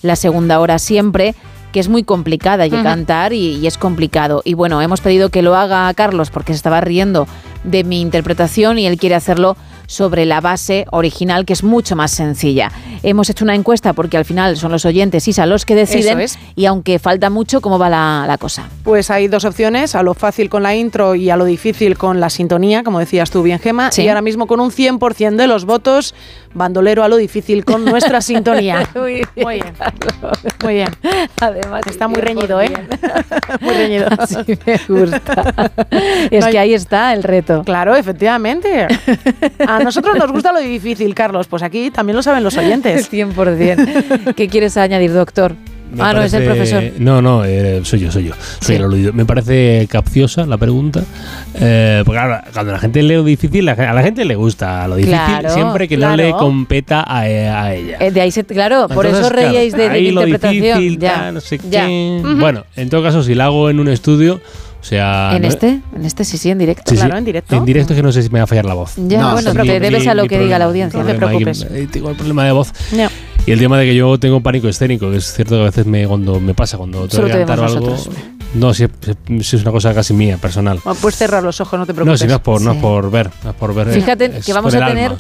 la segunda hora siempre, que es muy complicada, hay que cantar y es complicado. Y bueno, hemos pedido que lo haga Carlos porque se estaba riendo de mi interpretación y él quiere hacerlo sobre la base original, que es mucho más sencilla. Hemos hecho una encuesta porque al final son los oyentes, Isa, los que deciden. Eso es. Y aunque falta mucho, ¿cómo va la cosa? Pues hay dos opciones, a lo fácil con la intro y a lo difícil con la sintonía, como decías tú bien, Gemma. Sí. Y ahora mismo con un 100% de los votos, bandolero a lo difícil con nuestra sintonía. Muy bien. Muy bien. Además, Está muy reñido, ¿eh? Muy reñido. Así me gusta. Es que ahí está el reto. Claro, efectivamente. A nosotros nos gusta lo difícil, Carlos. Pues aquí también lo saben los oyentes. 100%. ¿Qué quieres añadir, doctor? No, es el profesor. No, soy yo. Soy el aludido. Me parece capciosa la pregunta. Porque claro, cuando la gente lee lo difícil, a la gente le gusta lo difícil, Claro, siempre que no le competa a ella. De ahí claro, por Entonces, eso reíais de mi ahí lo interpretación. difícil, Ya, no sé ya. qué. Bueno, en todo caso, si la hago en un estudio, o sea... ¿En este sí, en directo. Sí, Claro, en directo. En directo es que no sé si me va a fallar la voz. Ya, No, bueno, sí, te debes a lo que diga la audiencia. No te preocupes. Tengo el problema de voz. No. Y el tema de que yo tengo pánico escénico, que es cierto que a veces cuando tengo Solo que te cantar vemos algo. nosotros. No, si es una cosa casi mía, personal. Bueno, puedes cerrar los ojos, no te No, preocupes. si no es por Sí. ver. No es por ver. Fíjate es que vamos por a el tener...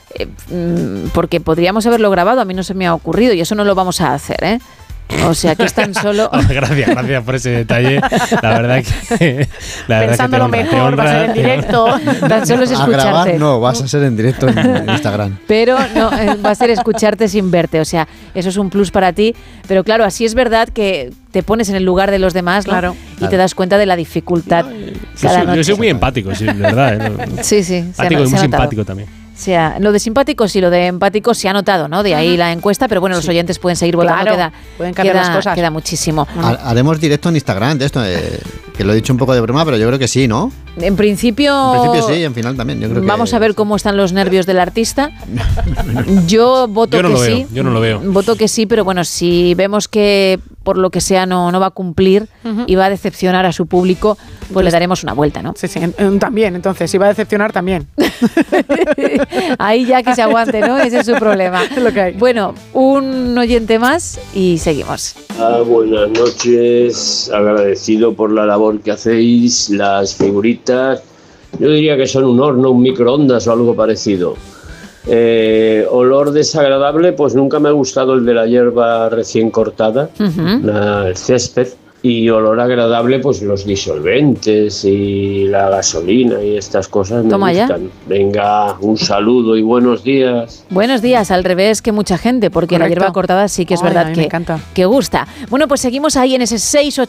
alma. porque podríamos haberlo grabado, a mí no se me ha ocurrido y eso no lo vamos a hacer, ¿eh? O sea, que es tan solo... Gracias por ese detalle. La verdad que... Pensándolo mejor, va a ser en directo. Tan solo es A grabar escucharte. no, vas a ser en directo en Instagram. Pero no, va a ser escucharte sin verte. O sea, eso es un plus para ti. Pero claro, así es verdad que te pones en el lugar de los demás, ¿no? Claro. Y te das cuenta de la dificultad cada noche. Yo soy muy empático, sí, de verdad. Sí, se Empático y muy ha notado. simpático también. O sea, lo de simpático sí, lo de empático se ha notado, ¿no? De ahí la encuesta, pero bueno, los oyentes pueden seguir votando, Claro, pueden cambiar las cosas. queda muchísimo. Haremos directo en Instagram de esto, que lo he dicho un poco de broma, pero yo creo que sí, ¿no? En principio... En principio sí, en final también. Yo creo que Vamos a ver cómo están los nervios del artista. Yo voto que sí. Yo no lo veo. Voto que sí, pero bueno, si vemos que por lo que sea no va a cumplir y va a decepcionar a su público, pues le daremos una vuelta, ¿no? Sí, también. Entonces, si va a decepcionar, también. Ahí ya que se aguante, ¿no? Ese es su problema. Es lo que hay. Bueno, un oyente más y seguimos. Buenas noches, agradecido por la labor que hacéis, las figuritas. Yo diría que son un horno, un microondas o algo parecido. Olor desagradable, pues nunca me ha gustado el de la hierba recién cortada, el césped. Y olor agradable, pues los disolventes y la gasolina y estas cosas me Toma ya. gustan. Venga, un saludo y buenos días. Buenos días, al revés que mucha gente, porque la Correcto. hierba cortada sí que es Ay, a verdad mí que, me encanta. que gusta. Bueno, pues seguimos ahí en ese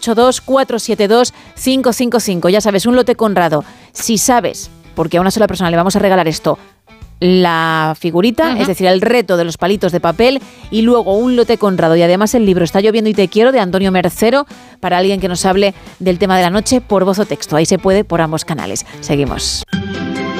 682-472-555. Ya sabes, un lote Conrado. Si sabes, porque a una sola persona le vamos a regalar esto, la figurita, es decir, el reto de los palitos de papel y luego un lote Conrado y además el libro Está lloviendo y te quiero de Antonio Mercero para alguien que nos hable del tema de la noche por voz o texto. Ahí se puede por ambos canales. Seguimos.